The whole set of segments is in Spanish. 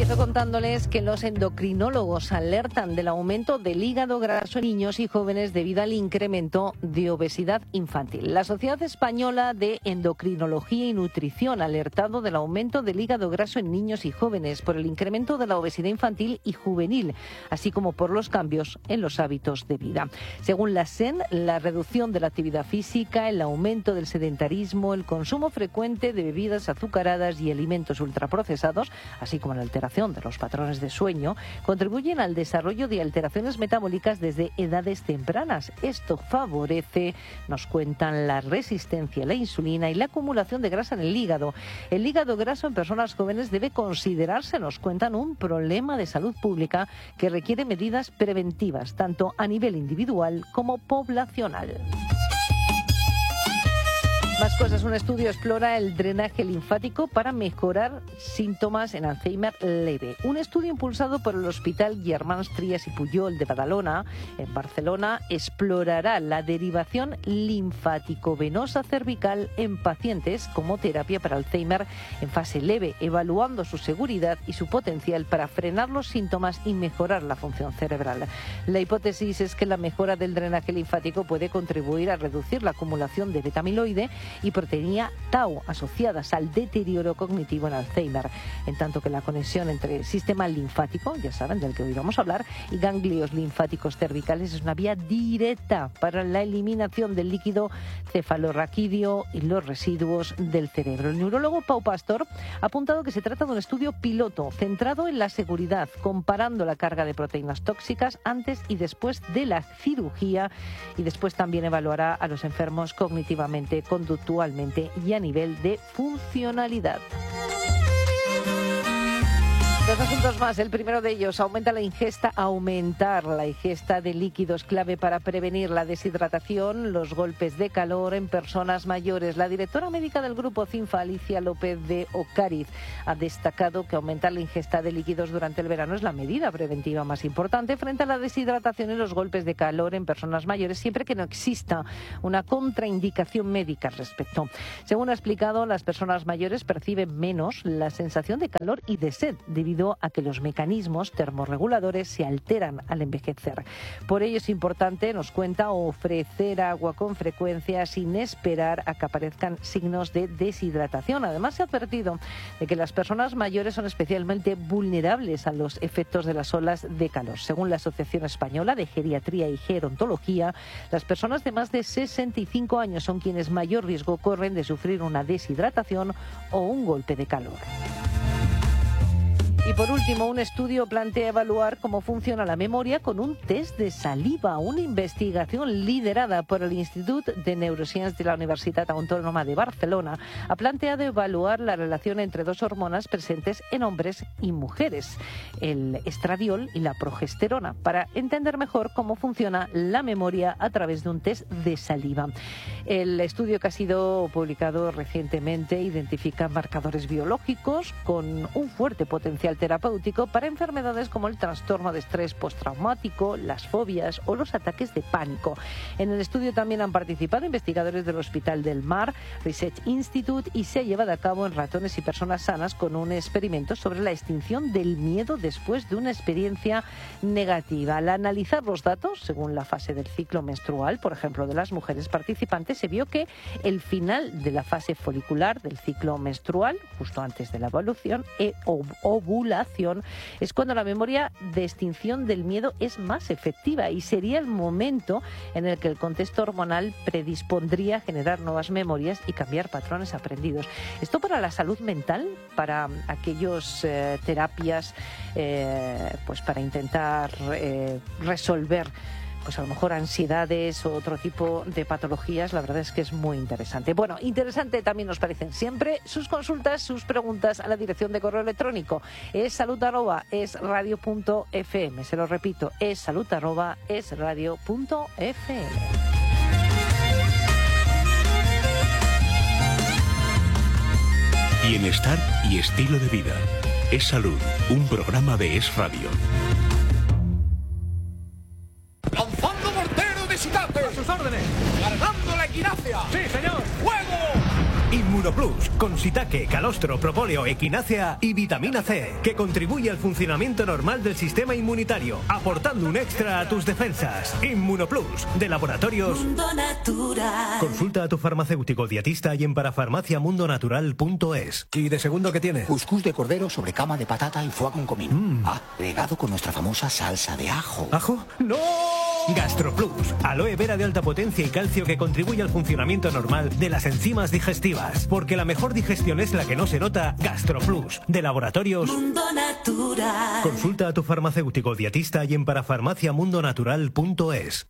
Empiezo contándoles que los endocrinólogos alertan del aumento del hígado graso en niños y jóvenes debido al incremento de obesidad infantil. La Sociedad Española de Endocrinología y Nutrición ha alertado del aumento del hígado graso en niños y jóvenes por el incremento de la obesidad infantil y juvenil, así como por los cambios en los hábitos de vida. Según la SEN, la reducción de la actividad física, el aumento del sedentarismo, el consumo frecuente de bebidas azucaradas y alimentos ultraprocesados, así como la alteración de los patrones de sueño, contribuyen al desarrollo de alteraciones metabólicas desde edades tempranas. Esto favorece, nos cuentan, la resistencia a la insulina y la acumulación de grasa en el hígado. El hígado graso en personas jóvenes debe considerarse, nos cuentan, un problema de salud pública que requiere medidas preventivas, tanto a nivel individual como poblacional. Más cosas. Un estudio explora el drenaje linfático para mejorar síntomas en Alzheimer leve. Un estudio impulsado por el Hospital Germans Trias y Pujol de Badalona, en Barcelona, explorará la derivación linfático-venosa cervical en pacientes como terapia para Alzheimer en fase leve, evaluando su seguridad y su potencial para frenar los síntomas y mejorar la función cerebral. La hipótesis es que la mejora del drenaje linfático puede contribuir a reducir la acumulación de beta-amiloide y proteína tau asociadas al deterioro cognitivo en Alzheimer, en tanto que la conexión entre sistema linfático, ya saben, del que hoy vamos a hablar, y ganglios linfáticos cervicales es una vía directa para la eliminación del líquido cefalorraquídeo y los residuos del cerebro. El neurólogo Pau Pastor ha apuntado que se trata de un estudio piloto centrado en la seguridad, comparando la carga de proteínas tóxicas antes y después de la cirugía, y después también evaluará a los enfermos cognitivamente, conductualmente y a nivel de funcionalidad. Dos asuntos más. El primero de ellos, aumentar la ingesta de líquidos, clave para prevenir la deshidratación, los golpes de calor en personas mayores. La directora médica del grupo CINFA, Alicia López de Ocariz, ha destacado que aumentar la ingesta de líquidos durante el verano es la medida preventiva más importante frente a la deshidratación y los golpes de calor en personas mayores, siempre que no exista una contraindicación médica al respecto. Según ha explicado, las personas mayores perciben menos la sensación de calor y de sed debido a que los mecanismos termorreguladores se alteran al envejecer. Por ello es importante, nos cuenta, ofrecer agua con frecuencia sin esperar a que aparezcan signos de deshidratación. Además, se ha advertido de que las personas mayores son especialmente vulnerables a los efectos de las olas de calor. Según la Asociación Española de Geriatría y Gerontología, las personas de más de 65 años son quienes mayor riesgo corren de sufrir una deshidratación o un golpe de calor. Y por último, un estudio plantea evaluar cómo funciona la memoria con un test de saliva. Una investigación liderada por el Institut de Neurosciències de la Universitat Autónoma de Barcelona ha planteado evaluar la relación entre dos hormonas presentes en hombres y mujeres, el estradiol y la progesterona, para entender mejor cómo funciona la memoria a través de un test de saliva. El estudio, que ha sido publicado recientemente, identifica marcadores biológicos con un fuerte potencial terapéutico para enfermedades como el trastorno de estrés postraumático, las fobias o los ataques de pánico. En el estudio también han participado investigadores del Hospital del Mar Research Institute y se ha llevado a cabo en ratones y personas sanas con un experimento sobre la extinción del miedo después de una experiencia negativa. Al analizar los datos, según la fase del ciclo menstrual, por ejemplo, de las mujeres participantes, se vio que el final de la fase folicular del ciclo menstrual, justo antes de la ovulación, es cuando la memoria de extinción del miedo es más efectiva, y sería el momento en el que el contexto hormonal predispondría a generar nuevas memorias y cambiar patrones aprendidos. Esto para la salud mental, para aquellos terapias, pues para intentar resolver, pues a lo mejor ansiedades o otro tipo de patologías. La verdad es que es muy interesante. Bueno, interesante también nos parecen siempre sus consultas, sus preguntas a la dirección de correo electrónico salud@esradio.fm. Se lo repito, salud@esradio.fm. Bienestar y estilo de vida. Es Salud, un programa de Es Radio. ¡Lanzando mortero de Sitate! ¡A sus órdenes! ¡Cargando la equinacia! ¡Sí, señor! ¡Fuego! Inmunoplus, con shiitake, calostro, propóleo, equinácea y vitamina C, que contribuye al funcionamiento normal del sistema inmunitario, aportando un extra a tus defensas. Inmunoplus, de Laboratorios Mundo Natural. Consulta a tu farmacéutico dietista y en parafarmaciamundonatural.es. ¿Y de segundo qué tiene? Cuscús de cordero sobre cama de patata y foie con comino. Regado con nuestra famosa salsa de ajo. ¿Ajo? ¡No! GastroPlus, aloe vera de alta potencia y calcio que contribuye al funcionamiento normal de las enzimas digestivas. Porque la mejor digestión es la que no se nota. GastroPlus, de Laboratorios Mundo Natural. Consulta a tu farmacéutico dietista y en parafarmaciamundonatural.es.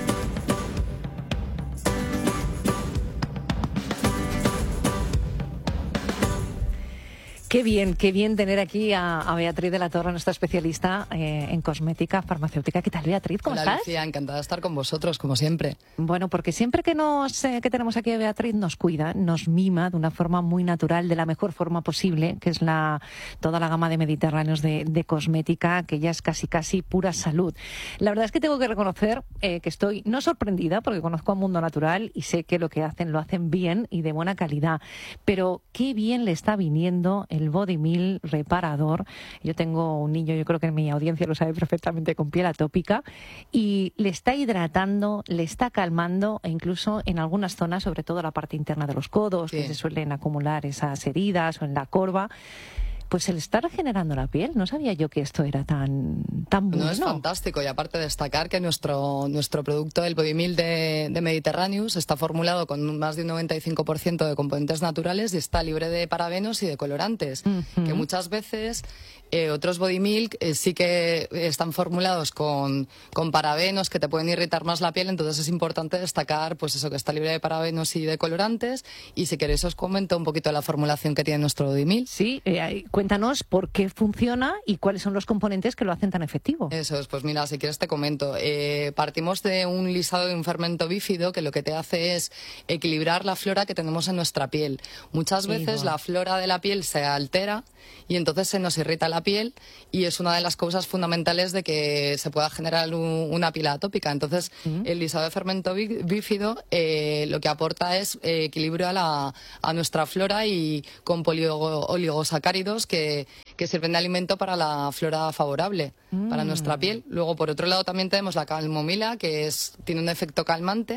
Qué bien tener aquí a Beatriz de la Torre, nuestra especialista en cosmética farmacéutica. ¿Qué tal, Beatriz? ¿Cómo Hola, estás? Lucía, encantada de estar con vosotros, como siempre. Bueno, porque siempre que tenemos aquí a Beatriz nos cuida, nos mima de una forma muy natural, de la mejor forma posible, que es toda la gama de mediterráneos de cosmética, que ya es casi pura salud. La verdad es que tengo que reconocer que estoy no sorprendida, porque conozco a Mundo Natural y sé que lo hacen bien y de buena calidad, pero qué bien le está viniendo el Body Milk reparador. Yo tengo un niño, yo creo que en mi audiencia lo sabe perfectamente, con piel atópica, y le está hidratando, le está calmando, e incluso en algunas zonas, sobre todo la parte interna de los codos, que se suelen acumular esas heridas, o en la corva, pues se le está regenerando la piel. No sabía yo que esto era tan bueno. No, es fantástico. Y aparte destacar que nuestro producto, el Body Milk de Mediterraneous, está formulado con más de un 95% de componentes naturales y está libre de parabenos y de colorantes. Que muchas veces otros Body Milk sí que están formulados con parabenos que te pueden irritar más la piel. Entonces es importante destacar pues eso, que está libre de parabenos y de colorantes. Y si queréis os comento un poquito de la formulación que tiene nuestro Body Milk. Sí, cuéntanos por qué funciona y cuáles son los componentes que lo hacen tan efectivo. Eso es, pues mira, si quieres te comento. Partimos de un lisado de un fermento bífido que lo que te hace es equilibrar la flora que tenemos en nuestra piel. Muchas veces la flora de la piel se altera y entonces se nos irrita la piel y es una de las causas fundamentales de que se pueda generar una piel atópica. Entonces, el lisado de fermento bífido lo que aporta es equilibrio a nuestra flora y con oligosacáridos que sirven de alimento para la flora favorable para nuestra piel. Luego, por otro lado, también tenemos la calmomila, que tiene un efecto calmante,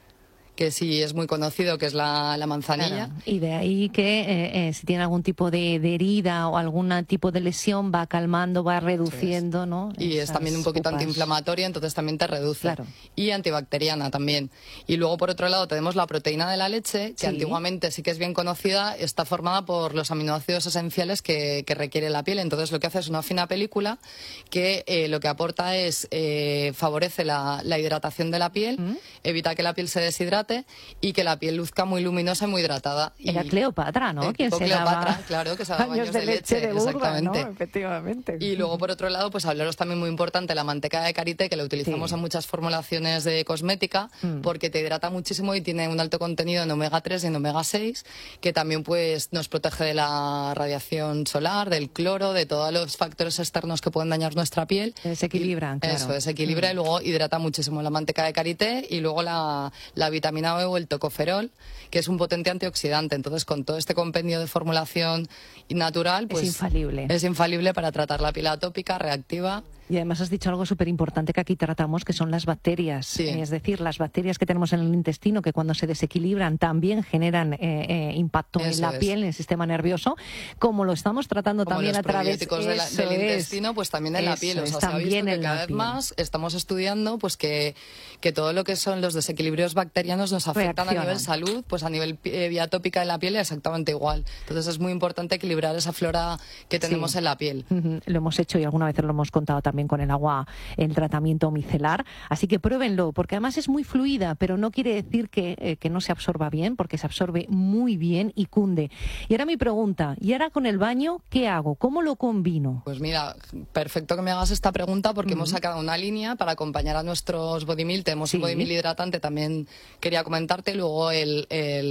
que sí es muy conocido, que es la manzanilla. Claro. Y de ahí que si tiene algún tipo de herida o algún tipo de lesión, va calmando, va reduciendo, ¿no? Y es también un poquito antiinflamatoria, entonces también te reduce. Claro. Y antibacteriana también. Y luego, por otro lado, tenemos la proteína de la leche, que antiguamente sí que es bien conocida, está formada por los aminoácidos esenciales que requiere la piel. Entonces lo que hace es una fina película que lo que aporta es favorece la hidratación de la piel, evita que la piel se deshidrate y que la piel luzca muy luminosa y muy hidratada. Era Cleopatra, ¿no? Quien se Cleopatra, claro, que se daba baños de leche de burra, exactamente. ¿no? Efectivamente. Y luego, por otro lado, pues hablaros también muy importante la manteca de karité, que la utilizamos en muchas formulaciones de cosmética, porque te hidrata muchísimo y tiene un alto contenido en omega 3 y en omega 6, que también pues nos protege de la radiación solar, del cloro, de todos los factores externos que pueden dañar nuestra piel. Desequilibran, claro. Eso, desequilibra y luego hidrata muchísimo la manteca de karité y luego la vitamina E o el tocoferol, que es un potente antioxidante. Entonces, con todo este compendio de formulación natural, pues es infalible para tratar la piel atópica, reactiva. Y además has dicho algo súper importante que aquí tratamos, que son las bacterias. Es decir, las bacterias que tenemos en el intestino, que cuando se desequilibran también generan impacto en la piel, en el sistema nervioso, como lo estamos tratando como también los a través del intestino, pues también en la piel. O sea, se ha visto que cada vez más estamos estudiando pues que todo lo que son los desequilibrios bacterianos nos afectan a nivel salud, pues a nivel vía tópica en la piel exactamente igual. Entonces es muy importante equilibrar esa flora que tenemos en la piel. Lo hemos hecho y alguna vez lo hemos contado también con el agua, el tratamiento micelar, así que pruébenlo, porque además es muy fluida, pero no quiere decir que no se absorba bien, porque se absorbe muy bien y cunde. Y ahora mi pregunta, ¿y ahora con el baño qué hago? ¿Cómo lo combino? Pues mira, perfecto que me hagas esta pregunta, porque hemos sacado una línea para acompañar a nuestros Body Milk. Tenemos un Body Milk hidratante, también quería comentarte, luego el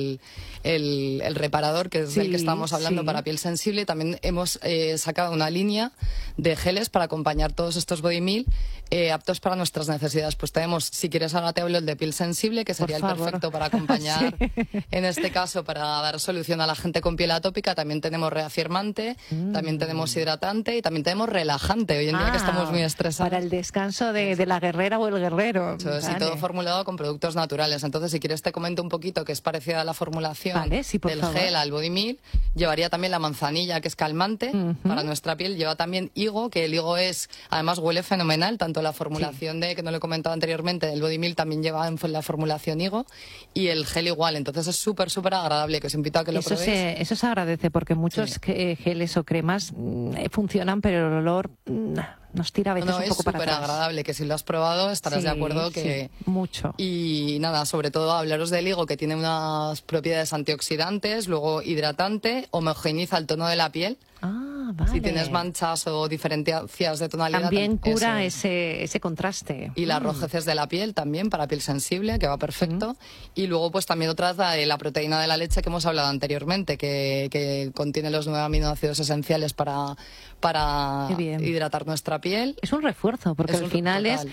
reparador, que es del que estamos hablando para piel sensible. También hemos sacado una línea de geles para acompañar todos todos estos body meal aptos para nuestras necesidades. Pues tenemos, si quieres ahora te hablo el de piel sensible, que sería el perfecto para acompañar, en este caso, para dar solución a la gente con piel atópica. También tenemos reafirmante, también tenemos hidratante y también tenemos relajante, hoy en día que estamos muy estresados. Para el descanso de la guerrera o el guerrero. Eso es, y todo formulado con productos naturales. Entonces, si quieres te comento un poquito, que es parecida a la formulación del gel al body meal. Llevaría también la manzanilla, que es calmante para nuestra piel. Lleva también higo, que el higo es, además huele fenomenal, tanto la formulación de, que no lo he comentado anteriormente, del body meal también lleva en la formulación higo, y el gel igual. Entonces es súper agradable, que os invito a que lo probéis. Eso se agradece, porque muchos geles o cremas funcionan, pero el olor nos tira a veces un poco para atrás. Es súper agradable, que si lo has probado estarás de acuerdo que... mucho. Y nada, sobre todo hablaros del higo, que tiene unas propiedades antioxidantes, luego hidratante, homogeneiza el tono de la piel. Vale. Si tienes manchas o diferencias de tonalidad. También cura ese contraste. Y las rojeces de la piel también, para piel sensible, que va perfecto. Y luego pues también otra de la proteína de la leche que hemos hablado anteriormente, que contiene los 9 aminoácidos esenciales para hidratar nuestra piel. Es un refuerzo, porque al final es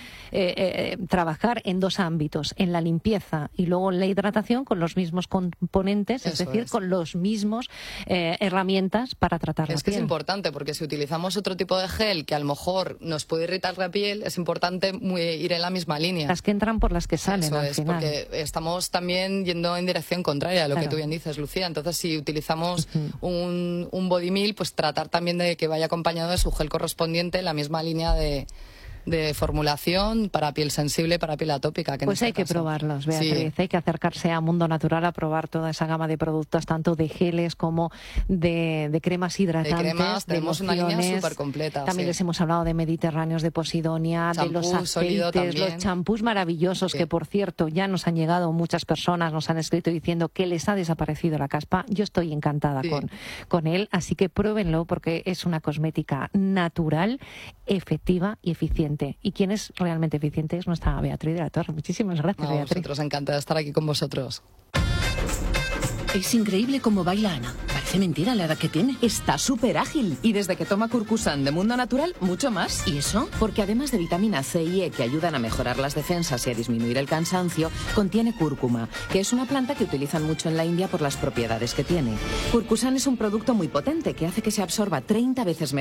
trabajar en dos ámbitos, en la limpieza y luego en la hidratación, con los mismos componentes, es decir, con los mismos herramientas para tratar la piel. Es que es importante, porque si utilizamos otro tipo de gel que a lo mejor nos puede irritar la piel, es importante ir en la misma línea. Las que entran por las que salen. Eso al es, final. porque estamos también yendo en dirección contraria a lo que tú bien dices, Lucía. Entonces, si utilizamos un body meal, pues tratar también de que vaya acompañado de su gel correspondiente en la misma línea de formulación para piel sensible, para piel atópica. Pues hay que probarlos, Beatriz. Hay que acercarse a Mundo Natural a probar toda esa gama de productos, tanto de geles como de cremas hidratantes. De cremas, tenemos una línea súper completa. También les hemos hablado de mediterráneos, de Posidonia, de los aceites, los champús maravillosos, que por cierto ya nos han llegado muchas personas, nos han escrito diciendo que les ha desaparecido la caspa. Yo estoy encantada con él, así que pruébenlo, porque es una cosmética natural, efectiva y eficiente. Y quien es realmente eficiente es nuestra Beatriz de la Torre. Muchísimas gracias, Beatriz. Nosotros encantada de estar aquí con vosotros. Es increíble cómo baila Ana. Parece mentira la edad que tiene. Está súper ágil. Y desde que toma Curcusan de Mundo Natural, mucho más. ¿Y eso? Porque además de vitamina C y E, que ayudan a mejorar las defensas y a disminuir el cansancio, contiene cúrcuma, que es una planta que utilizan mucho en la India por las propiedades que tiene. Curcusan es un producto muy potente que hace que se absorba 30 veces mejor